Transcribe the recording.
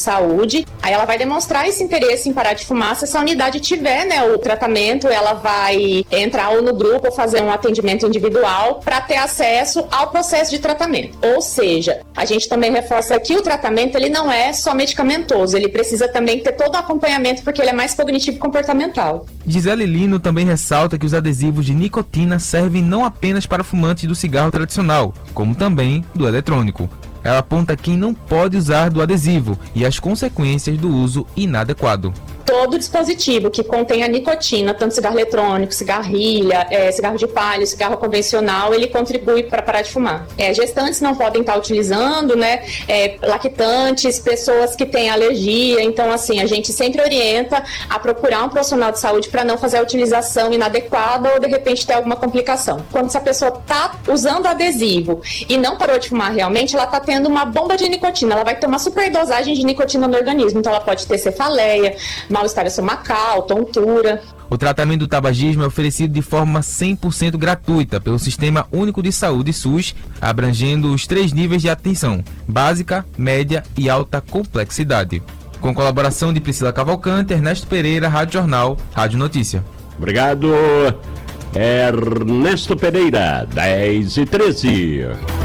saúde, aí ela vai demonstrar esse interesse em parar de fumar. Se essa unidade tiver, né, o tratamento, ela vai entrar ou no grupo ou fazer um atendimento individual para ter acesso ao processo de tratamento. Ou seja, a gente também reforça que o tratamento ele não é só medicamentoso, ele precisa também ter todo o acompanhamento porque ele é mais cognitivo e comportamental. Gisele Lino também ressalta que os adesivos de nicotina servem não apenas para fumantes do cigarro tradicional, como também do eletrônico. Ela aponta quem não pode usar do adesivo e as consequências do uso inadequado. Todo dispositivo que contenha nicotina, tanto cigarro eletrônico, cigarrilha, cigarro de palha, cigarro convencional, ele contribui para parar de fumar. Gestantes não podem estar utilizando, né? Lactantes, pessoas que têm alergia. Então, assim, a gente sempre orienta a procurar um profissional de saúde para não fazer a utilização inadequada ou, de repente, ter alguma complicação. Quando essa pessoa está usando adesivo e não parou de fumar realmente, ela está tendo uma bomba de nicotina. Ela vai ter uma superdosagem de nicotina no organismo. Então, ela pode ter cefaleia, mal-estar estomacal, tontura. O tratamento do tabagismo é oferecido de forma 100% gratuita pelo Sistema Único de Saúde SUS, abrangendo os 3 níveis de atenção: básica, média e alta complexidade. Com colaboração de Priscila Cavalcante, Ernesto Pereira, Rádio Jornal, Rádio Notícia. Obrigado, Ernesto Pereira, 10h13.